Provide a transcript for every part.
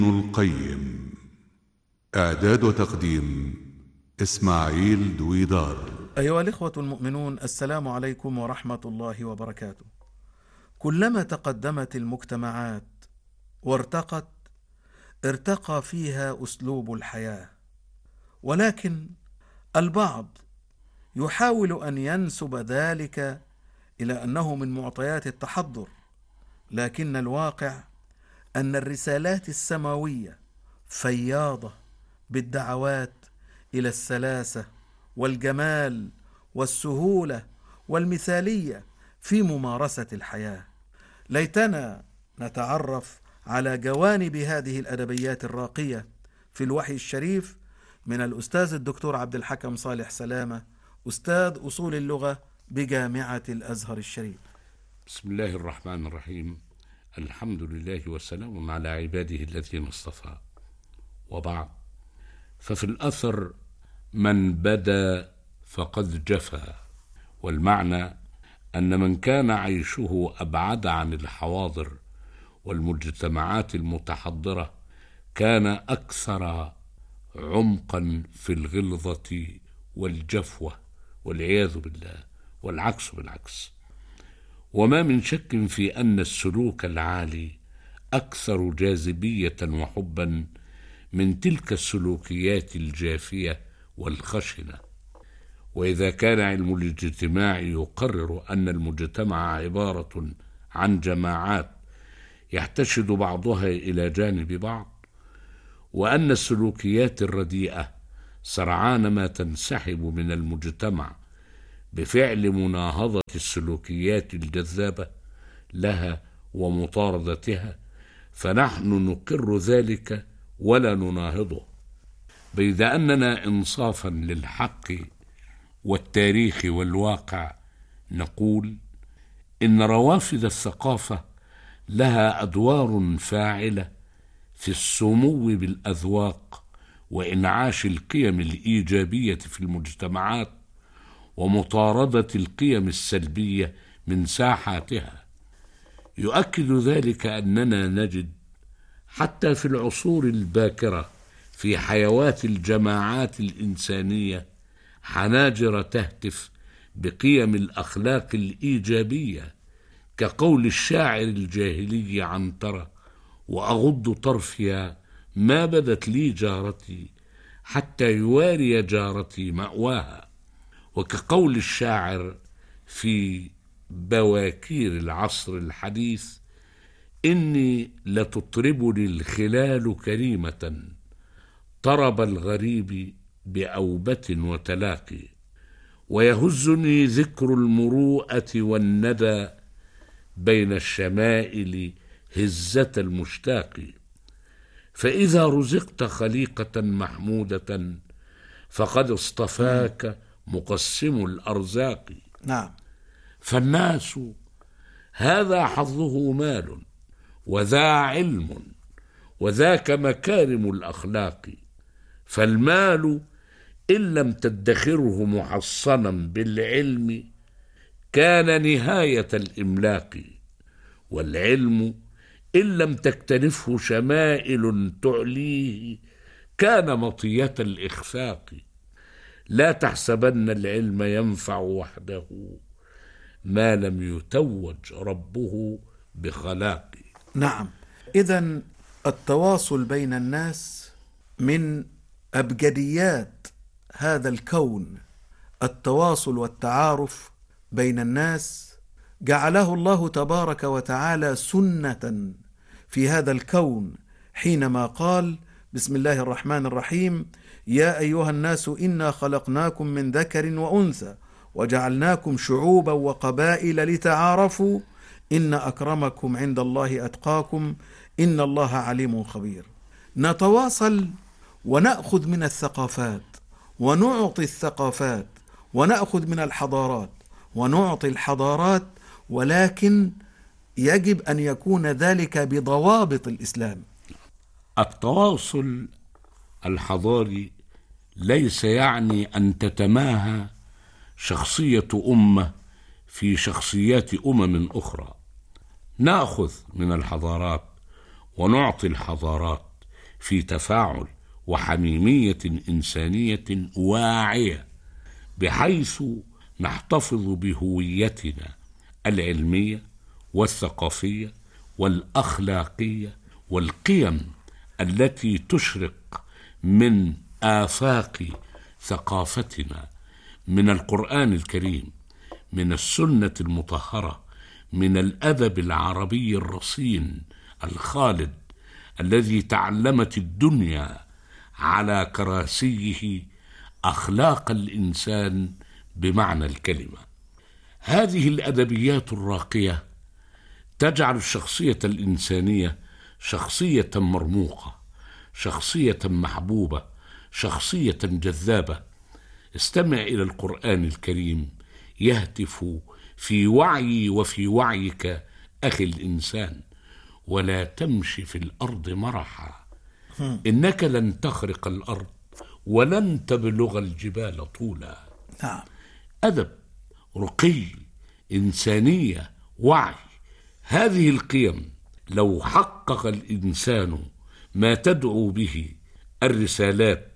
القيم. إعداد وتقديم إسماعيل دويدار. أيها الإخوة المؤمنون، السلام عليكم ورحمة الله وبركاته. كلما تقدمت المجتمعات وارتقت، ارتقى فيها أسلوب الحياة، ولكن البعض يحاول أن ينسب ذلك إلى أنه من معطيات التحضر، لكن الواقع أن الرسالات السماوية فياضة بالدعوات إلى السلاسة والجمال والسهولة والمثالية في ممارسة الحياة. ليتنا نتعرف على جوانب هذه الأدبيات الراقية في الوحي الشريف من الأستاذ الدكتور عبد الحكم صالح سلامة، أستاذ أصول اللغة بجامعة الأزهر الشريف. بسم الله الرحمن الرحيم. الحمد لله والسلام على عباده الذين اصطفى، وبعد، ففي الأثر من بدا فقد جفا، والمعنى أن من كان عيشه أبعد عن الحواضر والمجتمعات المتحضرة كان أكثر عمقا في الغلظة والجفوة والعياذ بالله، والعكس بالعكس. وما من شك في أن السلوك العالي أكثر جاذبية وحبا من تلك السلوكيات الجافية والخشنة. وإذا كان علم الاجتماع يقرر أن المجتمع عبارة عن جماعات يحتشد بعضها إلى جانب بعض، وأن السلوكيات الرديئة سرعان ما تنسحب من المجتمع بفعل مناهضة السلوكيات الجذابة لها ومطاردتها، فنحن نقر ذلك ولا نناهضه، بيد أننا إنصافا للحق والتاريخ والواقع نقول إن روافد الثقافة لها أدوار فاعلة في السمو بالأذواق وإنعاش القيم الإيجابية في المجتمعات ومطاردة القيم السلبية من ساحاتها. يؤكد ذلك أننا نجد حتى في العصور الباكرة في حيوات الجماعات الإنسانية حناجر تهتف بقيم الأخلاق الإيجابية، كقول الشاعر الجاهلي عنترة: وأغض طرفي ما بدت لي جارتي حتى يواري جارتي مأواها، وكقول الشاعر في بواكير العصر الحديث: إني لتطربني الخلال كريمة طرب الغريب بأوبة وتلاقي، ويهزني ذكر المروءة والندى بين الشمائل هزة المشتاق، فإذا رزقت خليقة محمودة فقد اصطفاك مقسم الأرزاق. نعم. فالناس هذا حظه مال وذا علم وذاك مكارم الأخلاق، فالمال إن لم تدخره محصنا بالعلم كان نهاية الإملاق، والعلم إن لم تكتنفه شمائل تعليه كان مطية الإخفاق. لا تحسبن العلم ينفع وحده ما لم يتوج ربه بخلاق. نعم، إذن التواصل بين الناس من أبجديات هذا الكون. التواصل والتعارف بين الناس جعله الله تبارك وتعالى سنة في هذا الكون حينما قال: بسم الله الرحمن الرحيم: يا أيها الناس إنا خلقناكم من ذكر وأنثى وجعلناكم شعوبا وقبائل لتعارفوا إن أكرمكم عند الله أتقاكم إن الله عليم خبير. نتواصل ونأخذ من الثقافات ونعطي الثقافات، ونأخذ من الحضارات ونعطي الحضارات، ولكن يجب أن يكون ذلك بضوابط الإسلام. التواصل الحضاري ليس يعني أن تتماهى شخصية أمة في شخصيات أخرى. نأخذ من الحضارات ونعطي الحضارات في تفاعل وحميمية إنسانية واعية، بحيث نحتفظ بهويتنا العلمية والثقافية والأخلاقية والقيم التي تشرق من آفاق ثقافتنا، من القرآن الكريم، من السنة المطهرة، من الأدب العربي الرصين الخالد الذي تعلمت الدنيا على كراسيه أخلاق الإنسان بمعنى الكلمة. هذه الأدبيات الراقية تجعل الشخصية الإنسانية شخصية مرموقة، شخصية محبوبة، شخصية جذابة. استمع إلى القرآن الكريم يهتف في وعي وفي وعيك أخي الإنسان: ولا تمشي في الأرض مرحا إنك لن تخرق الأرض ولن تبلغ الجبال طولا. نعم. أدب، رقي، إنسانية، وعي. هذه القيم لو حقق الإنسان ما تدعو به الرسالات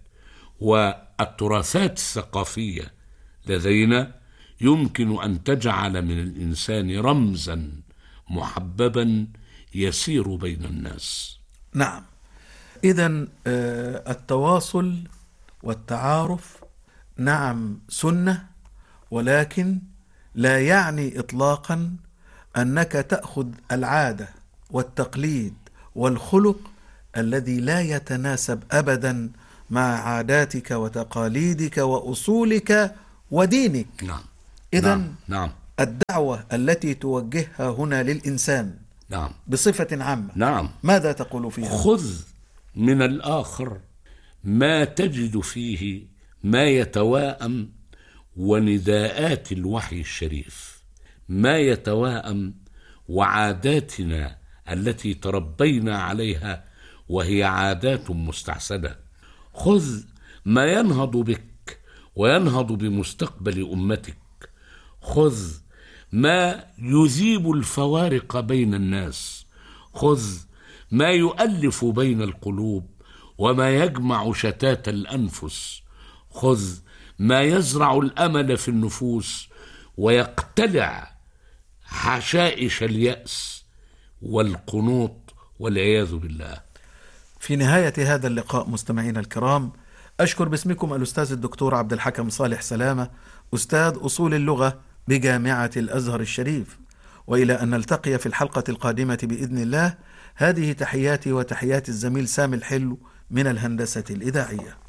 والتراثات الثقافية لدينا، يمكن أن تجعل من الإنسان رمزا محببا يسير بين الناس. نعم. إذن التواصل والتعارف نعم سنة، ولكن لا يعني إطلاقا أنك تأخذ العادة والتقليد والخلق الذي لا يتناسب أبدا مع عاداتك وتقاليدك وأصولك ودينك. نعم. إذن نعم. الدعوة التي توجهها هنا للإنسان نعم. بصفة عامة، نعم. ماذا تقول فيها؟ خذ من الآخر ما تجد فيه ما يتواءم ونداءات الوحي الشريف، ما يتواءم وعاداتنا التي تربينا عليها وهي عادات مستحسنة. خذ ما ينهض بك وينهض بمستقبل أمتك. خذ ما يذيب الفوارق بين الناس. خذ ما يؤلف بين القلوب وما يجمع شتات الأنفس. خذ ما يزرع الأمل في النفوس ويقتلع حشائش اليأس والقنوط والعياذ بالله. في نهاية هذا اللقاء مستمعينا الكرام، أشكر باسمكم الأستاذ الدكتور عبد الحكم صالح سلامة، أستاذ أصول اللغة بجامعة الأزهر الشريف، وإلى أن نلتقي في الحلقة القادمة بإذن الله. هذه تحياتي وتحيات الزميل سامي الحلو من الهندسة الإذاعية.